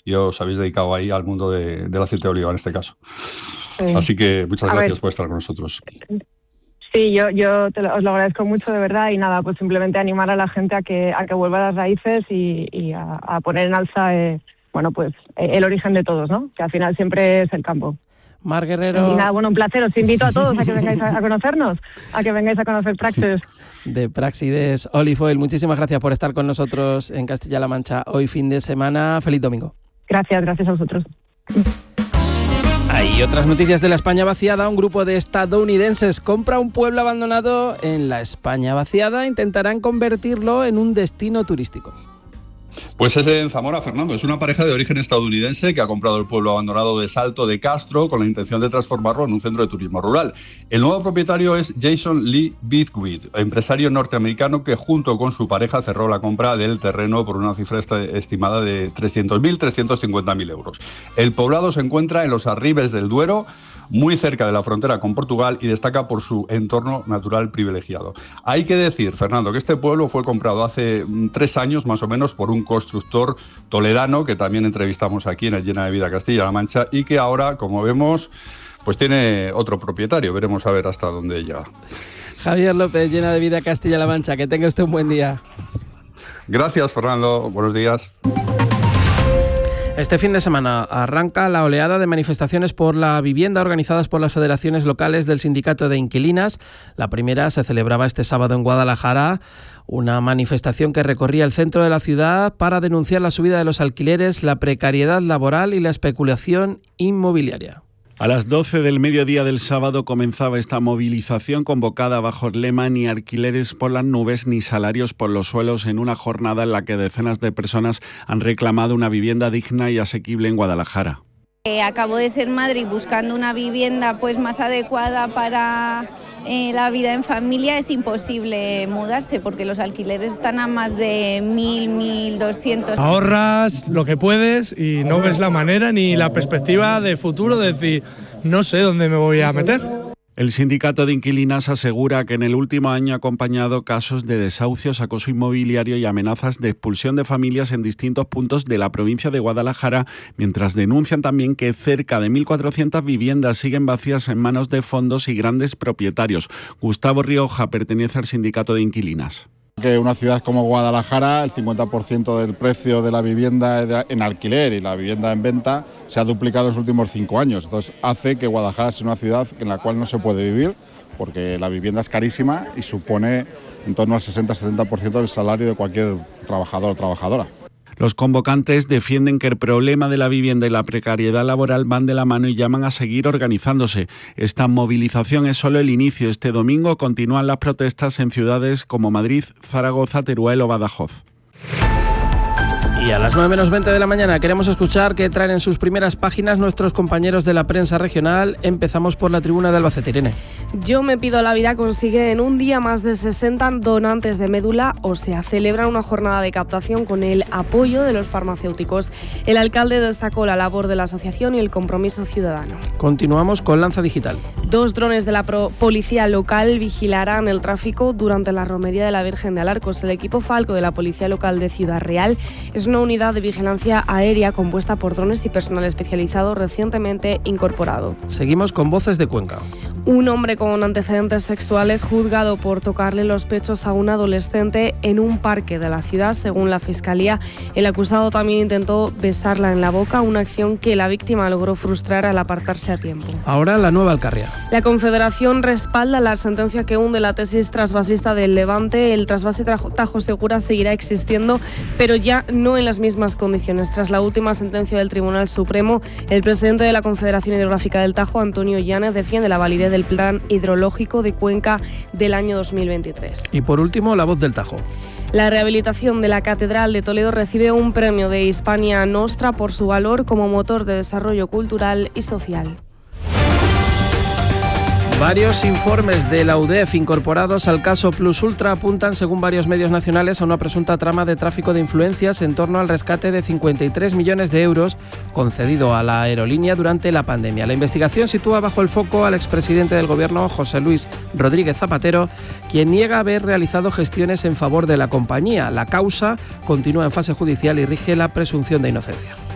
y os habéis dedicado ahí al mundo del aceite de oliva en este caso. Así que muchas gracias por estar con nosotros. Sí, yo os lo agradezco mucho, de verdad, y nada, pues simplemente animar a la gente a que vuelva a las raíces y a poner en alza, pues el origen de todos, ¿no? Que al final siempre es el campo. Mar Guerrero. Y nada, bueno, un placer. Os invito a todos a que vengáis a conocernos, a que vengáis a conocer Praxides. De Praxides Olive Oil. Muchísimas gracias por estar con nosotros en Castilla-La Mancha hoy fin de semana. Feliz domingo. Gracias a vosotros. Hay otras noticias de la España vaciada. Un grupo de estadounidenses compra un pueblo abandonado en la España vaciada. Intentarán convertirlo en un destino turístico. Pues es en Zamora, Fernando. Es una pareja de origen estadounidense que ha comprado el pueblo abandonado de Salto de Castro con la intención de transformarlo en un centro de turismo rural. El nuevo propietario es Jason Lee Bithwith, empresario norteamericano que junto con su pareja cerró la compra del terreno por una cifra estimada de 350.000 euros. El poblado se encuentra en los arribes del Duero, muy cerca de la frontera con Portugal, y destaca por su entorno natural privilegiado. Hay que decir, Fernando, que este pueblo fue comprado hace 3 años más o menos por un constructor toledano que también entrevistamos aquí en el Llena de Vida Castilla-La Mancha y que ahora, como vemos, pues tiene otro propietario. Veremos a ver hasta dónde llega. Javier López, Llena de Vida Castilla-La Mancha. Que tenga usted un buen día. Gracias, Fernando. Buenos días. Este fin de semana arranca la oleada de manifestaciones por la vivienda organizadas por las federaciones locales del Sindicato de Inquilinas. La primera se celebraba este sábado en Guadalajara, una manifestación que recorría el centro de la ciudad para denunciar la subida de los alquileres, la precariedad laboral y la especulación inmobiliaria. A las 12 del mediodía del sábado comenzaba esta movilización convocada bajo el lema "Ni alquileres por las nubes ni salarios por los suelos", en una jornada en la que decenas de personas han reclamado una vivienda digna y asequible en Guadalajara. Acabo de ser madre y buscando una vivienda pues más adecuada para la vida en familia. Es imposible mudarse porque los alquileres están a más de 1.200. Ahorras lo que puedes y no ves la manera ni la perspectiva de futuro de decir, no sé dónde me voy a meter. El sindicato de inquilinas asegura que en el último año ha acompañado casos de desahucios, acoso inmobiliario y amenazas de expulsión de familias en distintos puntos de la provincia de Guadalajara, mientras denuncian también que cerca de 1.400 viviendas siguen vacías en manos de fondos y grandes propietarios. Gustavo Rioja pertenece al sindicato de inquilinas. Que una ciudad como Guadalajara, el 50% del precio de la vivienda en alquiler y la vivienda en venta se ha duplicado en los últimos 5 años. Entonces hace que Guadalajara sea una ciudad en la cual no se puede vivir porque la vivienda es carísima y supone en torno al 60-70% del salario de cualquier trabajador o trabajadora. Los convocantes defienden que el problema de la vivienda y la precariedad laboral van de la mano y llaman a seguir organizándose. Esta movilización es solo el inicio. Este domingo continúan las protestas en ciudades como Madrid, Zaragoza, Teruel o Badajoz. Y a las 9:20 de la mañana queremos escuchar qué traen en sus primeras páginas nuestros compañeros de la prensa regional. Empezamos por la Tribuna de Albacete. Irene. Yo me pido la vida consigue en un día más de 60 donantes de médula ósea. Celebra una jornada de captación con el apoyo de los farmacéuticos. El alcalde destacó la labor de la asociación y el compromiso ciudadano. Continuamos con Lanza Digital. 2 drones de la policía local vigilarán el tráfico durante la romería de la Virgen de Alarcos. El equipo Falco de la Policía Local de Ciudad Real es una unidad de vigilancia aérea compuesta por drones y personal especializado recientemente incorporado. Seguimos con Voces de Cuenca. Un hombre con antecedentes sexuales juzgado por tocarle los pechos a un adolescente en un parque de la ciudad. Según la Fiscalía, el acusado también intentó besarla en la boca, una acción que la víctima logró frustrar al apartarse a tiempo. Ahora la Nueva Alcarria. La Confederación respalda la sentencia que hunde la tesis trasvasista del Levante. El trasvase Tajo Segura seguirá existiendo, pero ya no en las mismas condiciones. Tras la última sentencia del Tribunal Supremo, el presidente de la Confederación Hidrográfica del Tajo, Antonio Llanes, defiende la validez del Plan Hidrológico de Cuenca del año 2023. Y por último, La Voz del Tajo. La rehabilitación de la Catedral de Toledo recibe un premio de Hispania Nostra por su valor como motor de desarrollo cultural y social. Varios informes de la UDEF incorporados al caso Plus Ultra apuntan, según varios medios nacionales, a una presunta trama de tráfico de influencias en torno al rescate de 53 millones de euros concedido a la aerolínea durante la pandemia. La investigación sitúa bajo el foco al expresidente del Gobierno, José Luis Rodríguez Zapatero, quien niega haber realizado gestiones en favor de la compañía. La causa continúa en fase judicial y rige la presunción de inocencia.